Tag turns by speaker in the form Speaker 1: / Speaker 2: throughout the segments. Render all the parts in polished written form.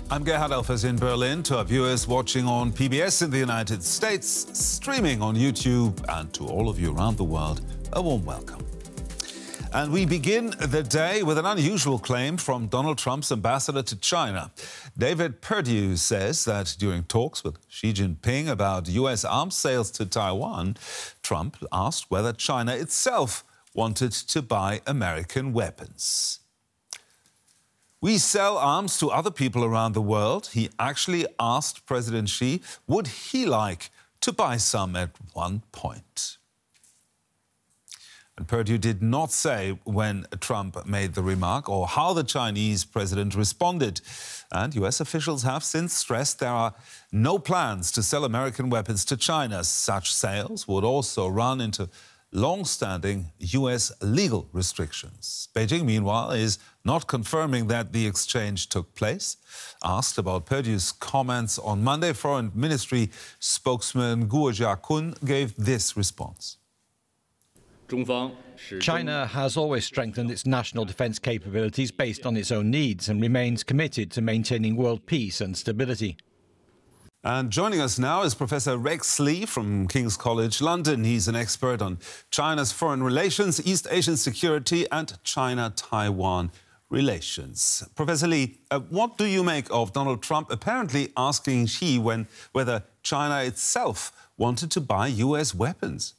Speaker 1: I'm Gerhard Elfers in Berlin. To our viewers watching on PBS in the United States, streaming on YouTube, and to all of you around the world, a warm welcome. And we begin the day with an unusual claim from Donald Trump's ambassador to China. David Perdue says that during talks with Xi Jinping about U.S. arms sales to Taiwan, Trump asked whether China itself wanted to buy American weapons. We sell arms to other people around the world. He actually asked President Xi, would he like to buy some at one point? And Perdue did not say when Trump made the remark or how the Chinese president responded. And US officials have since stressed there are no plans to sell American weapons to China. Such sales would also run into long-standing US legal restrictions. Beijing, meanwhile, is not confirming that the exchange took place. Asked about Perdue's comments on Monday, Foreign Ministry spokesman Guo Jiakun gave this response.
Speaker 2: China has always strengthened its national defense capabilities based on its own needs and remains committed to maintaining world peace and stability.
Speaker 1: And joining us now is Professor Rex Lee from King's College London. He's an expert on China's foreign relations, East Asian security and China-Taiwan relations. Professor Lee, what do you make of Donald Trump apparently asking Xi whether China itself wanted to buy US weapons?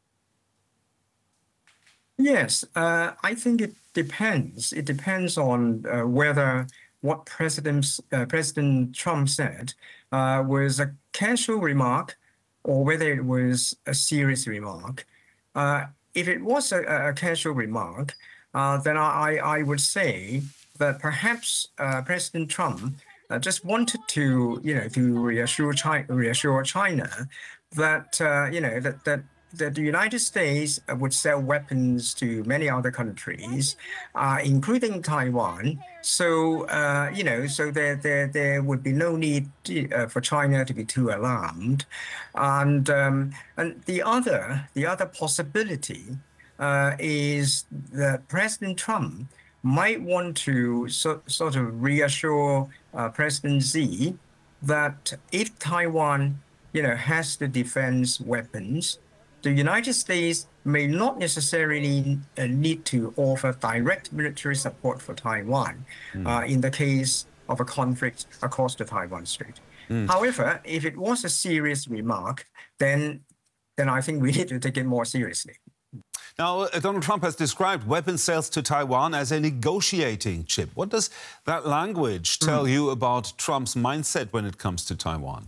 Speaker 3: Yes, I think it depends. It depends on whether what President Trump said was a casual remark or whether it was a serious remark. If it was a casual remark, then I would say that perhaps President Trump just wanted to, to reassure China that, that the United States would sell weapons to many other countries, including Taiwan. So, so there would be no need for China to be too alarmed. And the other possibility is that President Trump might want to sort of reassure President Xi that if Taiwan, has the defense weapons, the United States may not necessarily need to offer direct military support for Taiwan in the case of a conflict across the Taiwan Strait. However, if it was a serious remark, then I think we need to take it more seriously.
Speaker 1: Now, Donald Trump has described weapon sales to Taiwan as a negotiating chip. What does that language tell you about Trump's mindset when it comes to Taiwan?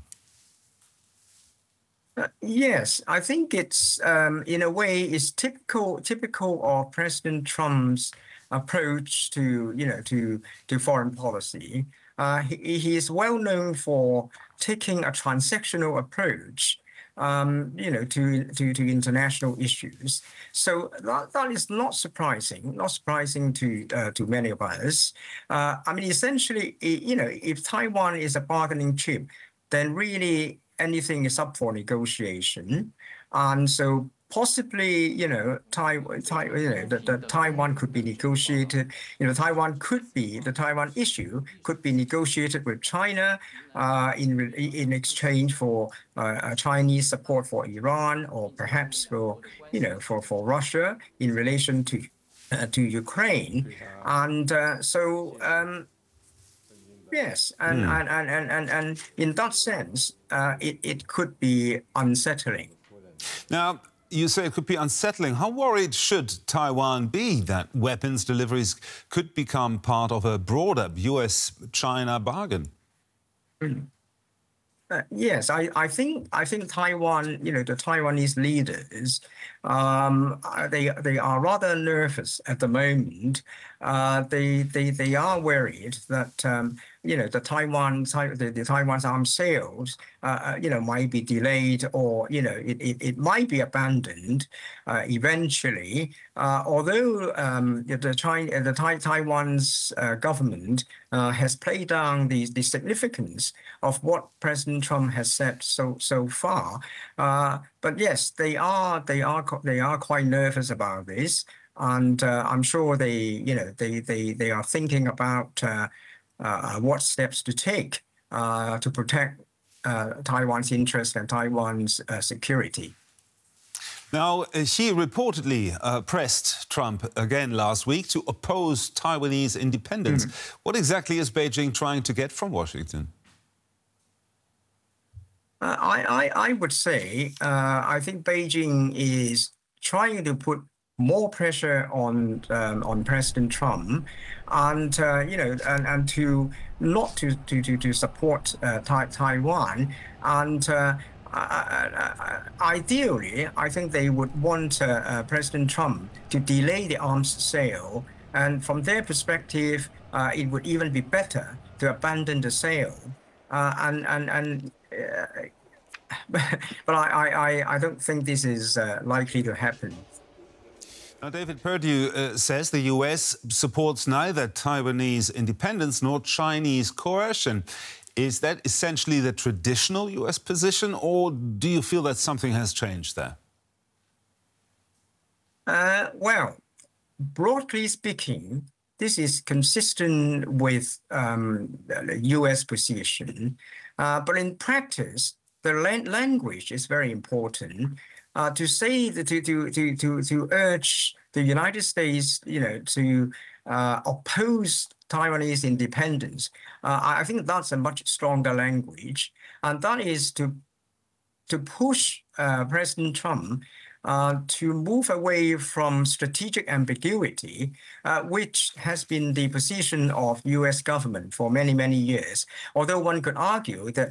Speaker 3: Yes, I think it's in a way it's typical of President Trump's approach to to foreign policy. He is well known for taking a transactional approach, to international issues. So that is not surprising to many of us. I mean, essentially, if Taiwan is a bargaining chip, then really anything is up for negotiation, and so possibly, the Taiwan could be negotiated. The Taiwan issue could be negotiated with China in exchange for Chinese support for Iran, or perhaps for Russia in relation to Ukraine, and yes, and in that sense, it could be unsettling.
Speaker 1: Now, you say it could be unsettling. How worried should Taiwan be that weapons deliveries could become part of a broader US-China bargain?
Speaker 3: Yes, I think Taiwan, the Taiwanese leaders, they are rather nervous at the moment. They are worried that the Taiwan's arms sales might be delayed, or it might be abandoned eventually. Although Taiwan's government has played down the significance of what President Trump has said so far, but yes, they are quite nervous about this, and I'm sure they are thinking about what steps to take to protect Taiwan's interest and Taiwan's security.
Speaker 1: Now, she reportedly pressed Trump again last week to oppose Taiwanese independence. What exactly is Beijing trying to get from Washington?
Speaker 3: I would say I think Beijing is trying to put more pressure on President Trump, and and to not to support Taiwan, and ideally, I think they would want President Trump to delay the arms sale, and from their perspective, it would even be better to abandon the sale, but I don't think this is likely to happen.
Speaker 1: Now, David Perdue says the U.S. supports neither Taiwanese independence nor Chinese coercion. Is that essentially the traditional U.S. position, or do you feel that something has changed there?
Speaker 3: Well, broadly speaking, this is consistent with the U.S. position, but in practice, the language is very important. To say that to urge the United States, to oppose Taiwanese independence, I think that's a much stronger language, and that is to push President Trump to move away from strategic ambiguity, which has been the position of U.S. government for many years. Although one could argue that